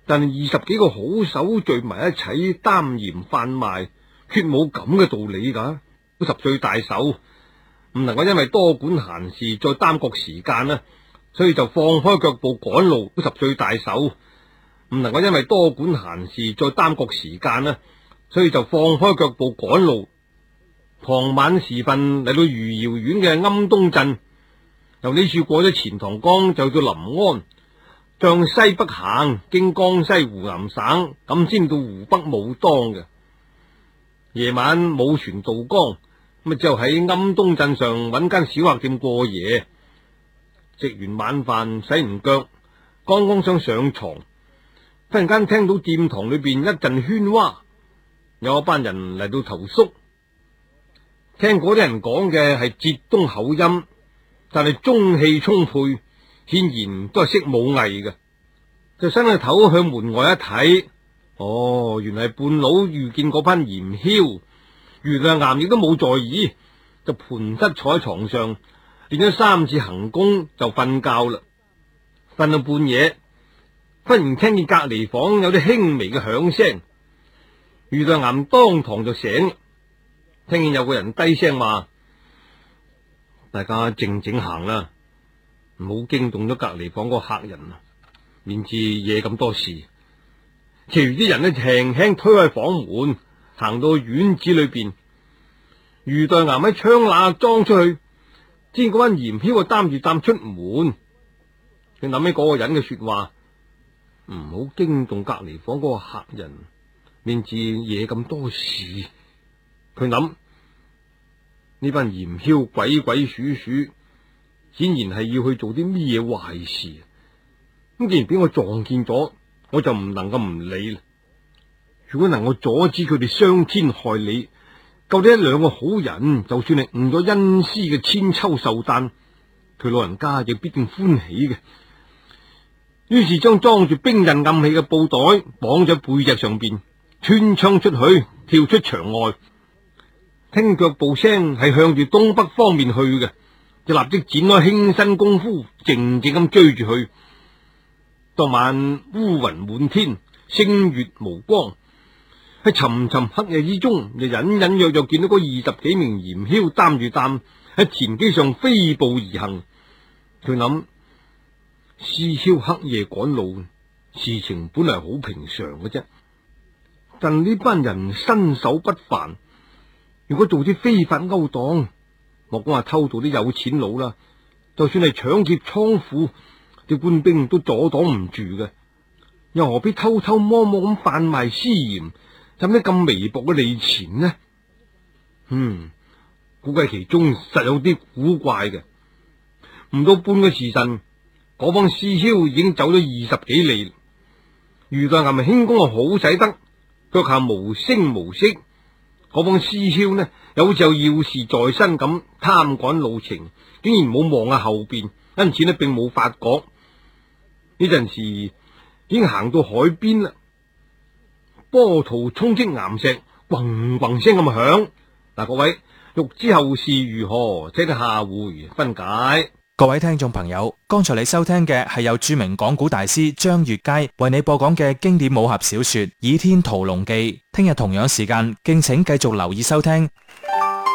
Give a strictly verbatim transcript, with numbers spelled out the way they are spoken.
但二十幾個好手聚埋一齊擔鹽販賣，決冇咁嘅道理噶。十歲大手唔能夠因為多管閒事再耽擱時間啦，所以就放開腳步趕路。十歲大手唔能夠因為多管閒事再耽擱時間啦，所以就放開腳步趕路。傍晚時分嚟到餘姚縣嘅庵東鎮，由呢處過咗錢塘江就到臨安，向西北行，經江西湖南省，咁先到湖北武當嘅。夜晚冇船渡江，咁就喺庵東鎮上揾間小客店過夜。食完晚飯，洗完腳，剛剛想上床，忽然間聽到店堂裏邊一陣喧嘩，有一班人嚟到投宿。聽嗰啲人講嘅係浙東口音，但係中氣充沛，顯然都係識武藝嘅。就伸個頭向門外一睇，哦，原來半佬遇見嗰班鹽梟，余亮岩亦都冇在意，就盤膝坐喺床上練咗三次行功就瞓覺啦。瞓到半夜，忽然聽見隔籬房有啲輕微嘅響聲，余亮岩當堂就醒，聽見有個人低聲話：大家靜靜行啦，唔好驚動咗隔籬房嗰個客人啊，免至惹咁多事。其餘啲人呢，輕輕推開房門，行到院子裏邊。余代岩喺窗罅裝出去，見嗰班鹽梟啊擔住擔出門。佢諗起嗰個人嘅說話，唔好驚動隔籬房嗰個客人，免至惹咁多事。佢諗呢班鹽梟鬼鬼祟祟，顯然係要去做啲咩嘢壞事。咁既然俾我撞見咗，我就唔能夠唔理啦。如果能夠阻止佢哋傷天害理，救咗一兩個好人，就算係誤咗恩師嘅千秋壽誕，佢老人家亦必定歡喜嘅。於是將裝住兵刃暗器嘅布袋綁咗背脊上邊，穿窗出去，跳出牆外。聽腳步聲係向住東北方面去嘅，就立即展開輕身功夫，靜靜咁追住去。當晚烏雲滿天，星月無光，喺沉沉黑夜之中，就隱隱約約見到嗰二十幾名鹽梟擔住擔喺田基上飛步而行。佢諗，師梟黑夜趕路，事情本嚟好平常嘅啫，但呢班人身手不凡，如果做啲非法勾當，莫講話偷渡啲有錢佬啦，就算係搶劫倉庫，啲官兵都阻擋唔住嘅，又何必偷偷摸摸咁販賣私鹽，有咩咁微薄嘅利錢呢？嗯，估計其中實有啲古怪嘅。唔到半個時辰，嗰幫師梟已經走咗二十幾里。余大岩輕功好使得，腳下無聲無息。嗰幫師梟呢，又好似有要事在身咁，貪趕路程，竟然冇望下後邊，因此呢並冇發覺。呢陣時已經行到海邊啦，波濤衝擊岩石，轟轟聲咁響。嗱，各位欲知後事如何，請聽下回分解。 各位聽眾朋友，剛才你收聽嘅係由著名講古大師張月佳為你播講嘅經典武俠小說《倚天屠龍記》。聽日同樣時間，敬請繼續留意收聽。